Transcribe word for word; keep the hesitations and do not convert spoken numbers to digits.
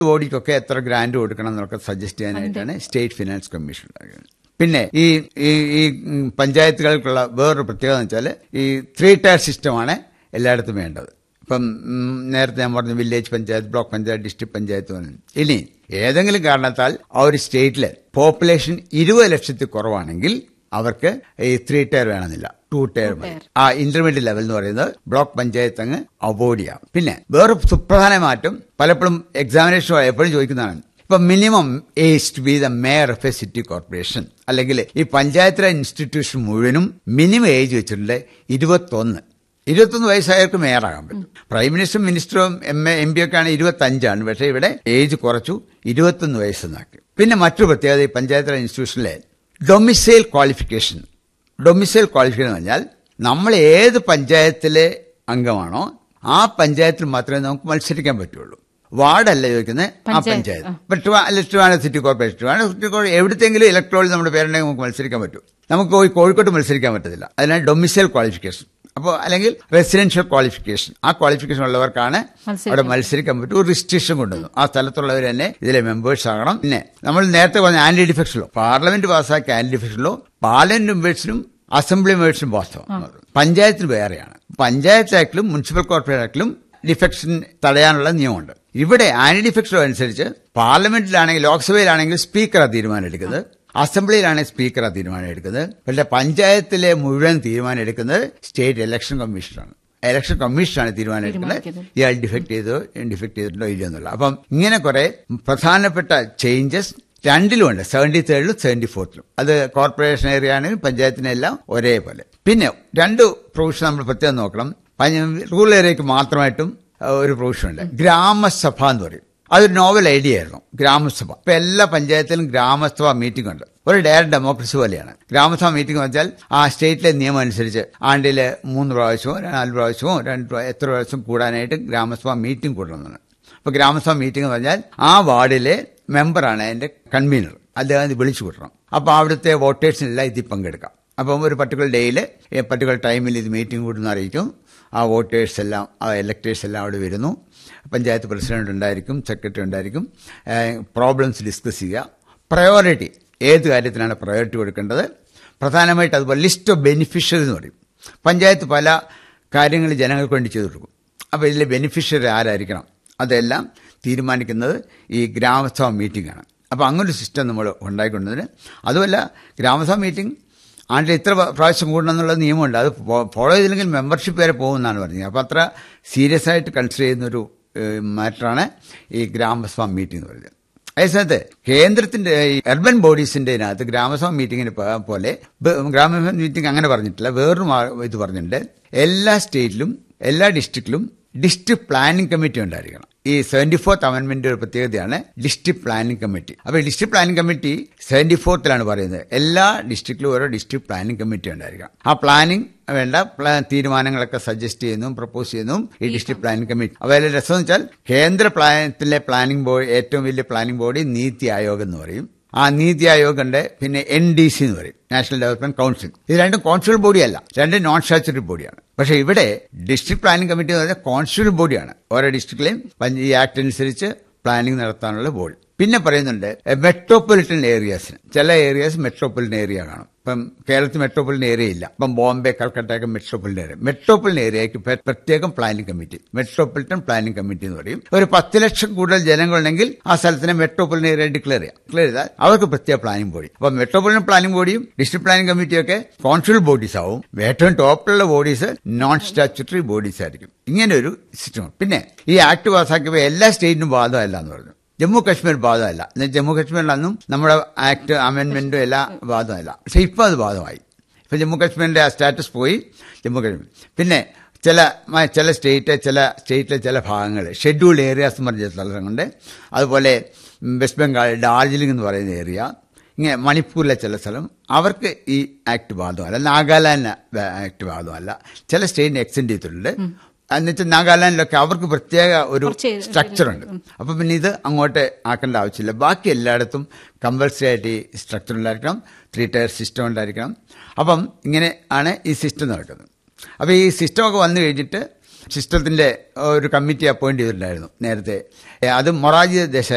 ബോഡിക്കൊക്കെ എത്ര ഗ്രാന്റ് കൊടുക്കണം എന്നൊക്കെ സജസ്റ്റ് ചെയ്യാനായിട്ടാണ് സ്റ്റേറ്റ് ഫിനാൻസ് കമ്മീഷൻ ഉണ്ടാക്കുന്നത്. പിന്നെ ഈ ഈ പഞ്ചായത്തുകൾക്കുള്ള വേറൊരു പ്രത്യേകത എന്ന് വെച്ചാൽ ഈ ത്രീ ടയർ സിസ്റ്റമാണ് എല്ലായിടത്തും വേണ്ടത്. ഇപ്പം നേരത്തെ ഞാൻ പറഞ്ഞു village panchayat, block panchayat, district panchayat. ഇനി ഏതെങ്കിലും കാരണത്താൽ ആ ഒരു സ്റ്റേറ്റിലെ പോപ്പുലേഷൻ ഇരുപത് ലക്ഷത്തിൽ കുറവാണെങ്കിൽ അവർക്ക് ഈ ത്രീ ടയർ വേണമെന്നില്ല, ടു ടയർ മതി. ആ ഇന്റർമീഡിയറ്റ് ലെവൽ എന്ന് പറയുന്നത് ബ്ലോക്ക് പഞ്ചായത്ത് അങ്ങ് അവോയ്ഡ് ചെയ്യാം. പിന്നെ വേറെ സുപ്രധാന മാറ്റം പലപ്പോഴും എക്സാമിനേഷൻ എപ്പോഴും ചോദിക്കുന്നതാണ്. ഇപ്പൊ minimum age to B the mayor of A city corporation, അല്ലെങ്കിൽ ഈ പഞ്ചായത്ത് രാജ് ഇൻസ്റ്റിറ്റ്യൂഷൻ മുഴുവനും മിനിമം ഏജ് വെച്ചിട്ടുണ്ട് ഇരുപത്തൊന്ന് ഇരുപത്തൊന്ന് വയസ്സായവർക്ക് മേയറാകാൻ പറ്റും. Prime മിനിസ്റ്ററും മിനിസ്റ്ററും M A M P ഒക്കെ ആണ് ഇരുപത്തഞ്ചാണ്. പക്ഷേ ഇവിടെ ഏജ് കുറച്ചു, ഇരുപത്തൊന്ന് വയസ്സെന്നാക്കി. പിന്നെ മറ്റൊരു പ്രത്യേകത ഈ panchayat Raj ഇൻസ്റ്റിറ്റ്യൂഷനിലെ domicile qualification. Domicile qualification എന്ന് പറഞ്ഞാൽ നമ്മൾ ഏത് പഞ്ചായത്തിലെ അംഗമാണോ ആ പഞ്ചായത്തിൽ മാത്രമേ നമുക്ക് മത്സരിക്കാൻ പറ്റുള്ളൂ. വാർഡല്ല ചോദിക്കുന്നത്, ആ panchayat. Trivandrum city corporation, Trivandrum city corporation എവിടത്തെങ്കിലും ഇലക്ട്രോളിൽ നമ്മുടെ പേരുണ്ടെങ്കിൽ നമുക്ക് മത്സരിക്കാൻ പറ്റും. നമുക്ക് പോയി കോഴിക്കോട്ട് മത്സരിക്കാൻ പറ്റത്തില്ല. അതിനാണ് ഡൊമിസൈൽ ക്വാളിഫിക്കേഷൻ. അപ്പോൾ അല്ലെങ്കിൽ റെസിഡൻഷ്യൽ ക്വാളിഫിക്കേഷൻ, ആ ക്വാളിഫിക്കേഷൻ ഉള്ളവർക്കാണ് അവിടെ മത്സരിക്കാൻ പറ്റും. ഒരു റിസ്ട്രിക്ഷൻ കൊണ്ടുവന്നു. ആ സ്ഥലത്തുള്ളവർ തന്നെ ഇതിലെ മെമ്പേഴ്സ് ആകണം. പിന്നെ നമ്മൾ നേരത്തെ പറഞ്ഞ ആന്റി ഡിഫെക്ഷൻ ലോ, പാർലമെന്റ് പാസ്സാക്കിയ anti defection law parliament മെമ്പേഴ്സിനും assembly മെമ്പേഴ്സിനും വാസ്തവം, പഞ്ചായത്തിന് വേറെയാണ്. പഞ്ചായത്ത് ആക്ടിലും മുനിസിപ്പൽ കോർപ്പറേഷൻ ആക്ടിലും ഡിഫെക്ഷൻ തടയാനുള്ള നിയമമുണ്ട്. ഇവിടെ ആന്റി ഡിഫെക്ഷൻ ലോ അനുസരിച്ച് പാർലമെന്റിലാണെങ്കിൽ ലോക്സഭയിലാണെങ്കിൽ സ്പീക്കറാണ് തീരുമാനം എടുക്കുന്നത്, അസംബ്ലിയിലാണ് സ്പീക്കർ തീരുമാനം എടുക്കുന്നത്. പക്ഷേ പഞ്ചായത്തിലെ മുഴുവൻ തീരുമാനം എടുക്കുന്നത് സ്റ്റേറ്റ് ഇലക്ഷൻ കമ്മീഷനാണ്. ഇലക്ഷൻ കമ്മീഷനാണ് തീരുമാനം എടുക്കുന്നത് ഇയാൾ ഡിഫെക്ട് ചെയ്തോ ഡിഫെക്ട് ചെയ്തിട്ടുണ്ടോ ഇല്ലയോ എന്നുള്ള. അപ്പം ഇങ്ങനെ കുറെ പ്രധാനപ്പെട്ട ചേഞ്ചസ് രണ്ടിലുമുണ്ട്, സെവന്റി തേർഡിലും സെവന്റി ഫോർത്തിലും. അത് കോർപ്പറേഷൻ ഏരിയ ആണെങ്കിലും പഞ്ചായത്തിനെല്ലാം ഒരേപോലെ. പിന്നെ രണ്ട് പ്രൊവിഷൻ നമ്മൾ പ്രത്യേകം നോക്കണം. റൂറൽ ഏരിയക്ക് മാത്രമായിട്ടും ഒരു പ്രൊവിഷൻ ഉണ്ട്, ഗ്രാമസഭ എന്ന് പറയും. അതൊരു നോവൽ ഐഡിയ ആയിരുന്നു, ഗ്രാമസഭ. ഇപ്പൊ എല്ലാ പഞ്ചായത്തിലും ഗ്രാമസഭ മീറ്റിംഗ് ഉണ്ട്. ഒരു ഡയറക്ട് ഡെമോക്രസി പോലെയാണ് ഗ്രാമസഭ മീറ്റിംഗ് എന്ന് വെച്ചാൽ ആ സ്റ്റേറ്റിലെ നിയമം അനുസരിച്ച് ആണ്ടില് മൂന്ന് പ്രാവശ്യമോ നാല് പ്രാവശ്യമോ രണ്ട് എത്ര പ്രാവശ്യം കൂടാനായിട്ട് ഗ്രാമസഭ മീറ്റിംഗ് കൂടണമെന്നാണ്. അപ്പൊ ഗ്രാമസഭ മീറ്റിംഗ് എന്ന് പറഞ്ഞാൽ ആ വാർഡിലെ മെമ്പറാണ് അതിന്റെ കൺവീനർ, അദ്ദേഹം വിളിച്ചു കൂട്ടണം. അപ്പൊ അവിടുത്തെ വോട്ടേഴ്സിനെല്ലാം ഇതിൽ പങ്കെടുക്കാം. അപ്പം ഒരു പർട്ടിക്കുലർ ഡേയിൽ പർട്ടിക്കുലർ ടൈമിൽ ഇത് മീറ്റിംഗ് കൂടുന്ന അറിയിക്കും. ആ വോട്ടേഴ്സ് എല്ലാം ആ ഇലക്ടേഴ്സ് എല്ലാം അവിടെ വരുന്നു. പഞ്ചായത്ത് പ്രസിഡന്റ് ഉണ്ടായിരിക്കും, സെക്രട്ടറി ഉണ്ടായിരിക്കും. പ്രോബ്ലംസ് ഡിസ്കസ് ചെയ്യുക. പ്രയോറിറ്റി, ഏത് കാര്യത്തിനാണ് പ്രയോറിറ്റി കൊടുക്കേണ്ടത്, പ്രധാനമായിട്ട് അതുപോലെ ലിസ്റ്റ് ഓഫ് ബെനിഫിഷ്യറി എന്ന് പറയും. പഞ്ചായത്ത് പല കാര്യങ്ങൾ ജനങ്ങൾക്ക് വേണ്ടി ചെയ്തു കൊടുക്കും. അപ്പോൾ ഇതിലെ ബെനിഫിഷ്യറി ആരായിരിക്കണം അതെല്ലാം തീരുമാനിക്കുന്നത് ഈ ഗ്രാമസഭ മീറ്റിംഗ് ആണ്. അപ്പോൾ അങ്ങനൊരു സിസ്റ്റം നമ്മൾ ഉണ്ടായിക്കൊണ്ടതിന് അതുമല്ല ഗ്രാമസഭ മീറ്റിംഗ് ആണ്ടിൽ ഇത്ര പ്രാവശ്യം കൂടണം എന്നുള്ള നിയമമുണ്ട്. അത് ഫോളോ ചെയ്തില്ലെങ്കിൽ മെമ്പർഷിപ്പ് വരെ പോകുമെന്നാണ് പറഞ്ഞത്. അപ്പോൾ അത്ര സീരിയസ് ആയിട്ട് കൺസിഡർ ചെയ്യുന്നൊരു മാറ്ററാണ് ഈ ഗ്രാമസഭ മീറ്റിംഗ് എന്ന് പറയുന്നത്. അതേസമയത്ത് കേന്ദ്രത്തിന്റെ ഈ അർബൻ ബോഡീസിന്റെ അതിനകത്ത് ഗ്രാമസഭ മീറ്റിങ്ങിന് പോലെ ഗ്രാമസഭ മീറ്റിംഗ് അങ്ങനെ പറഞ്ഞിട്ടില്ല, വേറൊരു ഇത് പറഞ്ഞിട്ടുണ്ട്. എല്ലാ സ്റ്റേറ്റിലും എല്ലാ ഡിസ്ട്രിക്റ്റിലും ഡിസ്ട്രിക്ട് പ്ലാനിംഗ് കമ്മിറ്റി ഉണ്ടായിരിക്കണം. ഈ സെവന്റി ഫോർത്ത് അമെന്റ്മെന്റ് ഒരു പ്രത്യേകതയാണ് ഡിസ്ട്രിക്ട് പ്ലാനിംഗ് കമ്മിറ്റി. അപ്പോൾ ഡിസ്ട്രിക്ട് പ്ലാനിംഗ് കമ്മിറ്റി സെവന്റി ഫോർത്തിലാണ് പറയുന്നത് എല്ലാ ഡിസ്ട്രിക്റ്റിലും ഓരോ ഡിസ്ട്രിക്ട് പ്ലാനിംഗ് കമ്മിറ്റി ഉണ്ടായിരിക്കണം. ആ പ്ലാനിംഗ് വേണ്ട തീരുമാനങ്ങളൊക്കെ സജസ്റ്റ് ചെയ്യുന്നതും പ്രപ്പോസ് ചെയ്യുന്നതും ഈ ഡിസ്ട്രിക്ട് പ്ലാനിംഗ് കമ്മിറ്റി. അപ്പോൾ അതിലെ രസം എന്ന് വെച്ചാൽ കേന്ദ്ര പ്ലാനത്തിലെ പ്ലാനിംഗ് ബോഡി, ഏറ്റവും വലിയ പ്ലാനിംഗ് ബോഡി നീതി ആയോഗ് എന്ന് പറയും. ആ നീതി ആയോഗ് ഉണ്ട്. പിന്നെ എൻ ഡി സി എന്ന് പറയും, നാഷണൽ ഡെവലപ്മെന്റ് കൗൺസിൽ. ഇത് രണ്ടും കോൺസ്റ്റിറ്റ്യൂവൽ ബോഡിയല്ല, രണ്ടും നോൺ സ്റ്റാറ്റ്യൂട്ടറി ബോഡിയാണ്. പക്ഷേ ഇവിടെ ഡിസ്ട്രിക്ട് പ്ലാനിംഗ് കമ്മിറ്റി എന്ന് പറഞ്ഞാൽ കോൺസ്റ്റിറ്റ്യൂവൽ ബോഡിയാണ്. ഓരോ ഡിസ്ട്രിക്റ്റിലെയും ഈ ആക്ട് അനുസരിച്ച് പ്ലാനിംഗ് നടത്താനുള്ള ബോഡി. പിന്നെ പറയുന്നുണ്ട് മെട്രോപൊളിറ്റൻ ഏരിയാസിന്, ചില ഏരിയാസ് മെട്രോപൊളിറ്റൻ ഏരിയ കാണും. ഇപ്പം കേരളത്തിൽ മെട്രോപൊളിറ്റൻ ഏരിയ ഇല്ല. ഇപ്പം ബോംബെ, കൽക്കട്ടയൊക്കെ മെട്രോപൊളിറ്റൻ ഏരിയ. മെട്രോപൊളിറ്റൻ ഏരിയയ്ക്ക് പ്രത്യേകം planning committee, metropolitan planning committee എന്ന് പറയും. ഒരു പത്ത് ലക്ഷം കൂടുതൽ ജനങ്ങളുണ്ടെങ്കിൽ ആ സ്ഥലത്തിനെ മെട്രോപൊളിറ്റൻ ഏരിയ ഡിക്ലെയർ ചെയ്യാം. ഡിക്ലെയർ ചെയ്താൽ അവർക്ക് പ്രത്യേക പ്ലാനിംഗ് ബോഡി. അപ്പൊ മെട്രോപൊളിറ്റൻ പ്ലാനിംഗ് ബോഡിയും ഡിസ്ട്രിക്ട് പ്ലാനിംഗ് കമ്മിറ്റിയും ഒക്കെ കോൺസ്റ്റിറ്റ്യൂവൽ ബോഡീസ് ആവും. ഏറ്റവും ടോപ്പിലുള്ള ബോഡീസ് നോൺ സ്റ്റാറ്റ്യൂട്ടറി ബോഡീസ് ആയിരിക്കും. ഇങ്ങനെ ഒരു സിസ്റ്റം. പിന്നെ ഈ ആക്ട് പാസ്സാക്കിയപ്പോൾ എല്ലാ സ്റ്റേറ്റിനും ബാധകമല്ല എന്ന് പറഞ്ഞു. ജമ്മു കാശ്മീർ ബാധകമല്ല. ജമ്മു കാശ്മീരിലൊന്നും നമ്മുടെ ആക്ട് അമെന്റ്മെന്റും എല്ലാം ബാധകമല്ല. പക്ഷെ ഇപ്പൊ അത് ബാധകമായി. ഇപ്പൊ ജമ്മു കാശ്മീരിന്റെ ആ സ്റ്റാറ്റസ് പോയി ജമ്മു കാശ്മീർ. പിന്നെ ചില ചില സ്റ്റേറ്റ് ചില സ്റ്റേറ്റിലെ ചില ഭാഗങ്ങൾ ഷെഡ്യൂൾഡ് ഏരിയാസ് എന്ന് പറഞ്ഞ സ്ഥലങ്ങളുണ്ട്. അതുപോലെ വെസ്റ്റ് ബംഗാൾ ഡാർജിലിംഗ് എന്ന് പറയുന്ന ഏരിയ, ഇങ്ങനെ മണിപ്പൂരിലെ ചില സ്ഥലം, അവർക്ക് ഈ ആക്ട് ബാധകമല്ല. നാഗാലാൻഡ് ആക്ട് ബാധകമല്ല. ചില സ്റ്റേറ്റിന് എക്സ്റ്റെൻഡ് ചെയ്തിട്ടുണ്ട്. എന്നുവെച്ചാൽ നാഗാലാൻഡിലൊക്കെ അവർക്ക് പ്രത്യേക ഒരു സ്ട്രക്ചറുണ്ട്. അപ്പം പിന്നെ ഇത് അങ്ങോട്ട് ആക്കേണ്ട ആവശ്യമില്ല. ബാക്കി എല്ലായിടത്തും കമ്പൽസറി ആയിട്ട് ഈ സ്ട്രക്ചർ ഉണ്ടായിരിക്കണം, ത്രീ ടയർ സിസ്റ്റം ഉണ്ടായിരിക്കണം. അപ്പം ഇങ്ങനെ ആണ് ഈ സിസ്റ്റം നടക്കുന്നത്. അപ്പോൾ ഈ സിസ്റ്റമൊക്കെ വന്നു കഴിഞ്ഞിട്ട് സിസ്റ്റത്തിന്റെ ഒരു കമ്മിറ്റി അപ്പോയിന്റ് ചെയ്തിട്ടുണ്ടായിരുന്നു നേരത്തെ. അത് മൊറാർജി ദേശായി